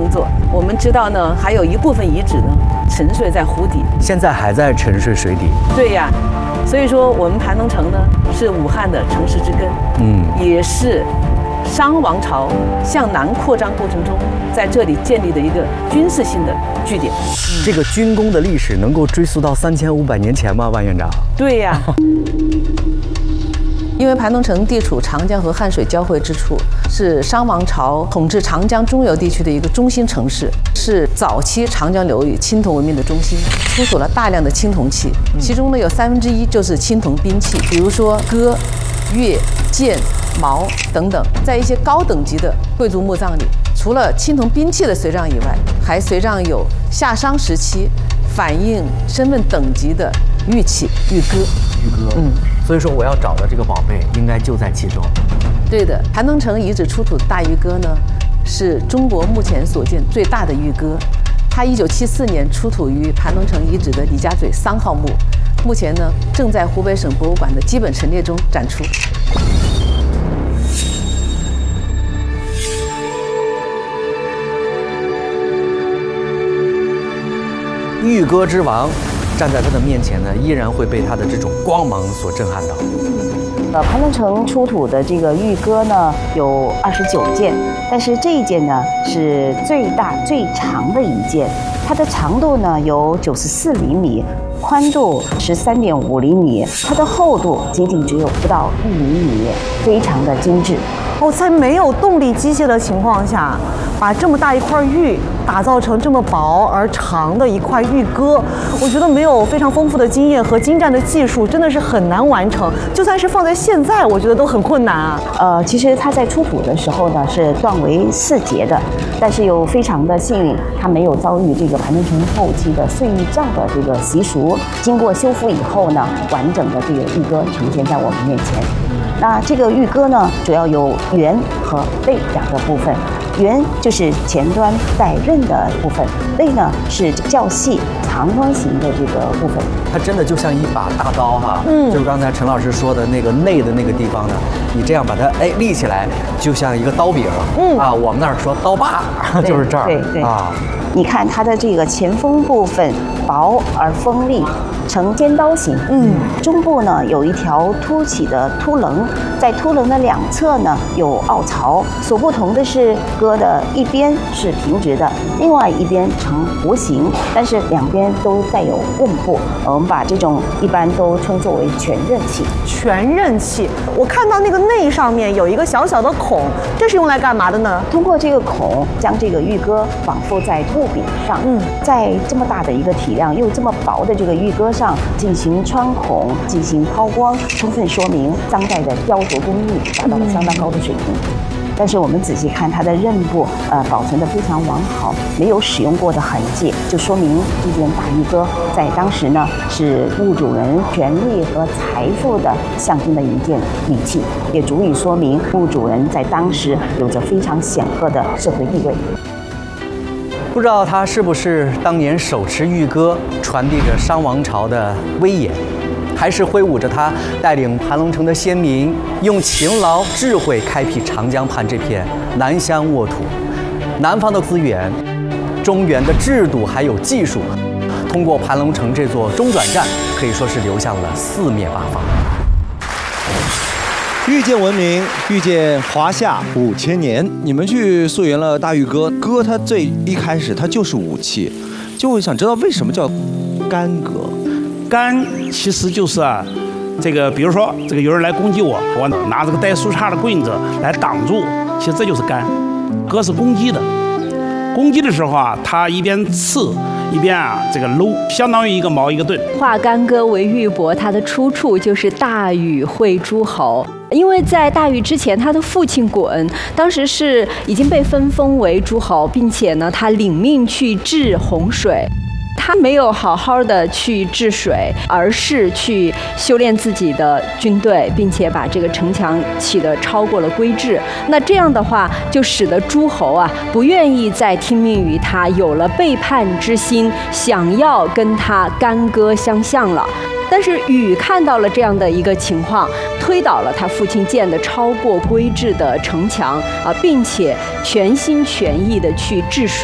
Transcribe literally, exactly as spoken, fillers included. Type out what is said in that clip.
工作。我们知道呢，还有一部分遗址呢沉睡在湖底， 现在还在沉睡水底。 对呀，所以说我们盘龙城呢是武汉的城市之根，嗯，也是商王朝向南扩张过程中在这里建立的一个军事性的据点。 这个军工的历史能够追溯到三千五百年前吗？万院长？ 对呀。因为盘龙城地处长江和汉水交汇之处，是商王朝统治长江中游地区的一个中心城市，是早期长江流域青铜文明的中心，出土了大量的青铜器，其中呢有三分之一就是青铜兵器，比如说戈、钺、剑、矛等等。在一些高等级的贵族墓葬里，除了青铜兵器的随葬以外，还随葬有夏商时期反映身份等级的玉器、玉戈。 玉戈，嗯。所以说，我要找的这个宝贝应该就在其中。 对的，盘龙城遗址出土的大玉戈呢，是中国目前所见最大的玉戈。它一九七四年出土于盘龙城遗址的李家嘴三号墓，目前呢正在湖北省博物馆的基本陈列中展出。 玉戈之王。站在他的面前呢，依然会被他的这种光芒所震撼到。 呃，盘龙城出土的这个玉戈呢，有二十九件，但是这一件呢是最大最长的一件，它的长度呢有九十四厘米，宽度十三点五厘米，它的厚度仅仅只有不到一厘米，非常的精致。 哦，在没有动力机械的情况下，把这么大一块玉打造成这么薄而长的一块玉戈，我觉得没有非常丰富的经验和精湛的技术，真的是很难完成。就算是放在现在，我觉得都很困难啊。 呃，其实它在出土的时候呢是断为四节的，但是又非常的幸运，它没有遭遇这个盘龙城后期的碎玉造的这个习俗。经过修复以后呢，完整的这个玉戈呈现在我们面前。那这个玉戈呢，主要有圆和背两个部分。圆就是前端带刃的部分，背呢是较细长端形的这个部分。 它真的就像一把大刀哈，嗯，就是刚才陈老师说的那个内的那个地方呢，你这样把它哎立起来，就像一个刀柄，嗯啊，我们那儿说刀把，就是这儿， 对对啊。 你看它的这个前锋部分薄而锋利，呈尖刀形。嗯，中部呢有一条凸起的凸棱，在凸棱的两侧呢有凹槽。所不同的是，戈的一边是平直的，另外一边呈弧形，但是两边都带有刃部。我们把这种一般都称作为全刃器。 全刃器，我看到那个内上面有一个小小的孔，这是用来干嘛的呢？ 通过这个孔，将这个玉戈绑附在木柄上，嗯，在这么大的一个体量又这么薄的这个玉戈上进行穿孔、进行抛光，充分说明当代的雕琢工艺达到了相当高的水平。但是我们仔细看它的刃部，呃，保存得非常完好，没有使用过的痕迹，就说明这件大玉戈在当时呢是墓主人权力和财富的象征的一件礼器，也足以说明墓主人在当时有着非常显赫的社会地位。 不知道他是不是当年手持玉戈，传递着商王朝的威严，还是挥舞着他带领盘龙城的先民，用勤劳智慧开辟长江畔这片南疆沃土。南方的资源，中原的制度还有技术，通过盘龙城这座中转站，可以说是流向了四面八方。 遇见文明，遇见华夏五千年。你们去溯源了大玉戈，戈它最一开始它就是武器，就会想知道为什么叫干戈。 干其实就是啊，这个比如说这个有人来攻击我，我拿这个带树杈的棍子来挡住，其实这就是干。戈是攻击的，攻击的时候啊，它一边刺一边啊这个搂，相当于一个矛一个盾。 化干戈为玉帛，它的出处就是大禹会诸侯。因为在大禹之前，他的父亲鲧当时是已经被分封为诸侯，并且呢，他领命去治洪水。他没有好好的去治水，而是去修炼自己的军队，并且把这个城墙起得超过了规制。那这样的话，就使得诸侯啊不愿意再听命于他，有了背叛之心，想要跟他干戈相向了。但是禹看到了这样的一个情况，推倒了他父亲建的超过规制的城墙啊，并且全心全意的去治水。